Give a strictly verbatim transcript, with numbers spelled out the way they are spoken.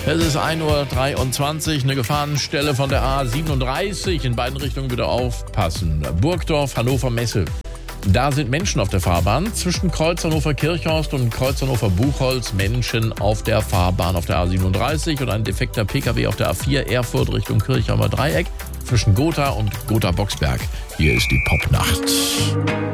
Es ist ein Uhr dreiundzwanzig, eine Gefahrenstelle von der A siebenunddreißig. In beiden Richtungen wieder aufpassen. Burgdorf, Hannover Messe. Da sind Menschen auf der Fahrbahn. Zwischen Kreuz Hannover-Kirchhorst und Kreuz Hannover-Buchholz Menschen auf der Fahrbahn auf der A siebenunddreißig und ein defekter P K W auf der A vier Erfurt Richtung Kirchheimer Dreieck zwischen Gotha und Gotha-Boxberg. Hier ist die Popnacht.